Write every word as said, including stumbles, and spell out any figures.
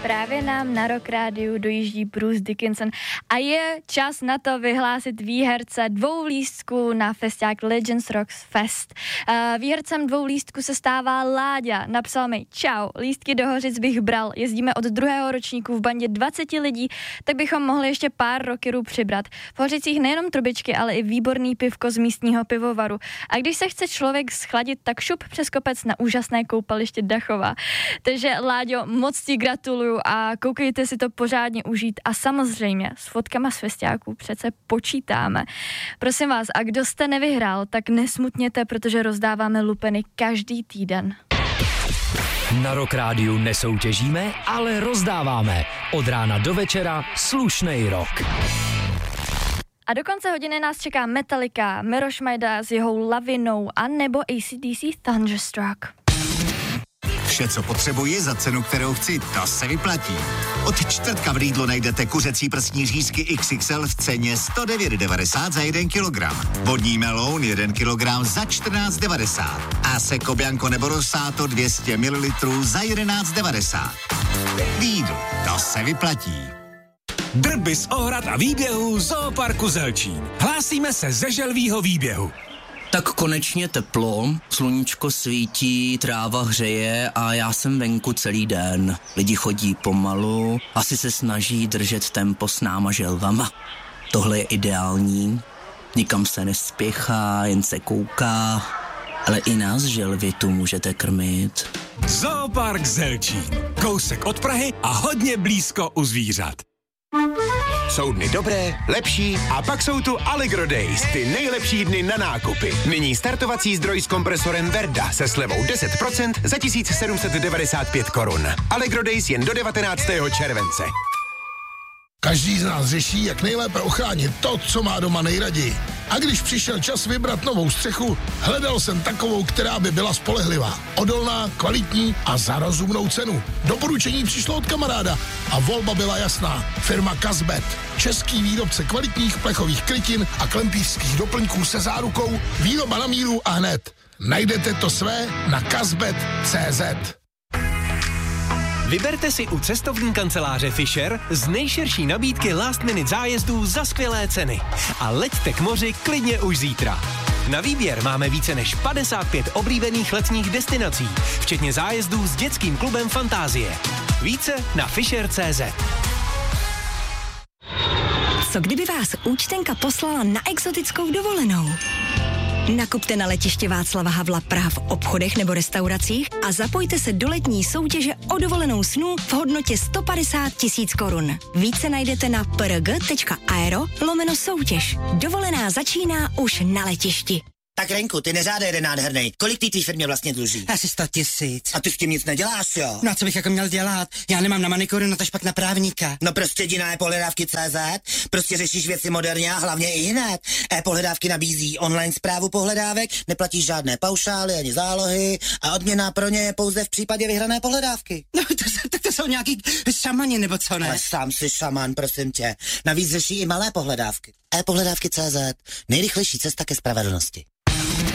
Právě nám na Rock Rádiu dojíždí Bruce Dickinson a je čas na to vyhlásit výherce dvou lístků na festiák Legends Rocks Fest. Uh, výhercem dvou lístků se stává Láďa. Napsal mi: čau, lístky do Hořic bych bral, jezdíme od druhého ročníku v bandě dvacet lidí, tak bychom mohli ještě pár rockerů přibrat. V Hořicích nejenom trubičky, ale i výborný pivko z místního pivovaru. A když se chce člověk schladit, tak šup přes kopec na úžasné koupaliště Dachova. Takže Láďo, moc ti gratuluju a koukejte si to pořádně užít a samozřejmě s fotkama z festiáků přece počítáme. Prosím vás, a kdo jste nevyhrál, tak nesmutněte, protože rozdáváme lupeny každý týden. Na Rock Rádiu nesoutěžíme, ale rozdáváme. Od rána do večera slušnej rock. A do konce hodiny nás čeká Metallica, Meroš Majda s jeho Lavinou a nebo A C D C Thunderstruck. Vše, co potřebuji za cenu, kterou chci, to se vyplatí. Od čtvrtka v Lidlu najdete kuřecí prsní řízky X X L v ceně sto devět devadesát za jeden kilogram. Vodní meloun jeden kilogram za čtrnáct devadesát. A Seko Bianco nebo Rosato dvě stě mililitrů za jedenáct devadesát. Lidl, to se vyplatí. Drby z ohrad a výběhů Zooparku Zelčín. Hlásíme se ze želvího výběhu. Tak konečně teplo, sluníčko svítí, tráva hřeje a já jsem venku celý den. Lidi chodí pomalu, asi se snaží držet tempo s náma želvama. Tohle je ideální, nikam se nespěchá, jen se kouká, ale i nás želvy tu můžete krmit. Zoopark Zelčín, kousek od Prahy a hodně blízko u zvířat. Jsou dny dobré, lepší a pak jsou tu Allegro Days, ty nejlepší dny na nákupy. Nyní startovací zdroj s kompresorem Verda se slevou deset procent za tisíc sedm set devadesát pět korun. Allegro Days jen do devatenáctého července. Každý z nás řeší, jak nejlépe ochránit to, co má doma nejraději. A když přišel čas vybrat novou střechu, hledal jsem takovou, která by byla spolehlivá, odolná, kvalitní a za rozumnou cenu. Doporučení přišlo od kamaráda a volba byla jasná. Firma Kazbet, český výrobce kvalitních plechových krytin a klempířských doplňků se zárukou výroba na míru a hned. Najdete to své na kazbet tečka cé zet. Vyberte si u cestovní kanceláře Fisher z nejširší nabídky last minute zájezdů za skvělé ceny. A leďte k moři klidně už zítra. Na výběr máme více než padesát pět oblíbených letních destinací, včetně zájezdů s dětským klubem Fantázie. Více na fisher tečka cé zet. Co kdyby vás účtenka poslala na exotickou dovolenou? Nakupte na letiště Václava Havla Praha v obchodech nebo restauracích a zapojte se do letní soutěže o dovolenou snů v hodnotě sto padesát tisíc korun. Více najdete na prg tečka aero lomeno soutěž. Dovolená začíná už na letišti. Tak Renku, ty neřádej jeden nádhernej. Kolik ty té firmě vlastně dluží? Asi sto tisíc. A ty s tím nic neděláš, jo? No a co bych jako měl dělat? Já nemám na manikuru, no tož pak na právníka. No prostě jdi na e-pohledávky tečka cé zet, prostě řešíš věci moderně a hlavně i hned. E-pohledávky nabízí online správu pohledávek, neplatíš žádné paušály ani zálohy a odměna pro ně je pouze v případě vyhrané pohledávky. No to, to, to jsou nějaký šamani nebo co ne? Ale sám si šaman, prosím tě. Navíc řeší i malé pohledávky. e-pohledávky tečka cé zet, nejrychlejší cesta ke spravedlnosti.